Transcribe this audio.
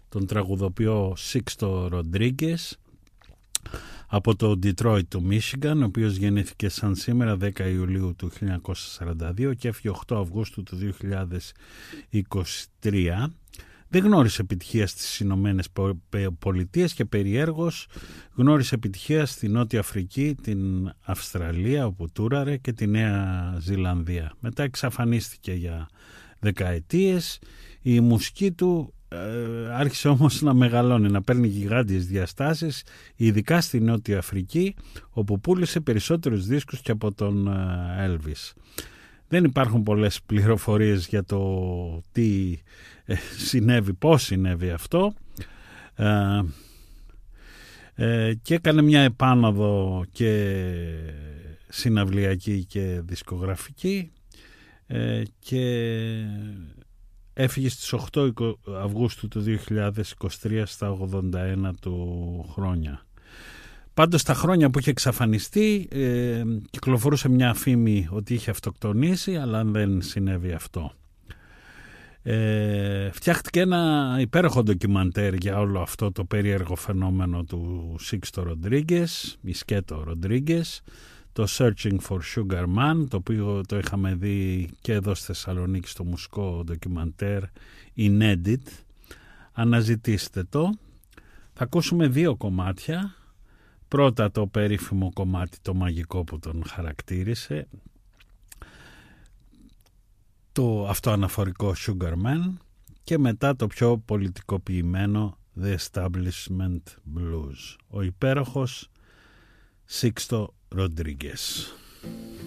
τον τραγουδοποιό Sixto Rodriguez από το Detroit του Michigan, ο οποίος γεννήθηκε σαν σήμερα 10 Ιουλίου του 1942 και έφυγε 8 Αυγούστου του 2023. Δεν γνώρισε επιτυχία στις Ηνωμένες Πολιτείες και περιέργως γνώρισε επιτυχία στη Νότια Αφρική, την Αυστραλία όπου τούραρε και τη Νέα Ζηλανδία. Μετά εξαφανίστηκε για δεκαετίες. Η μουσική του άρχισε όμως να μεγαλώνει, να παίρνει γιγάντιες διαστάσεις, ειδικά στη Νότια Αφρική, όπου πούλησε περισσότερους δίσκους και από τον Elvis. Δεν υπάρχουν πολλές πληροφορίες για το τι συνέβη, πώς συνέβη αυτό, και έκανε μια επάνωδο και συναυλιακή και δισκογραφική, και έφυγε στις 8 Αυγούστου του 2023 στα 81 του χρόνια. Πάντως τα χρόνια που είχε εξαφανιστεί κυκλοφορούσε μια φήμη ότι είχε αυτοκτονήσει, αλλά δεν συνέβη αυτό. Φτιάχτηκε ένα υπέροχο ντοκιμαντέρ για όλο αυτό το περίεργο φαινόμενο του Sixto Rodriguez, η Σκέτο Rodriguez, το Searching for Sugar Man, το οποίο το είχαμε δει και εδώ στη Θεσσαλονίκη στο μουσικό ντοκιμαντέρ Inedit. Αναζητήστε το. Θα ακούσουμε 2 κομμάτια. Πρώτα το περίφημο κομμάτι, το μαγικό που τον χαρακτήρισε, το αυτοαναφορικό Sugar Man, και μετά το πιο πολιτικοποιημένο The Establishment Blues, ο υπέροχος Sixto Rodriguez.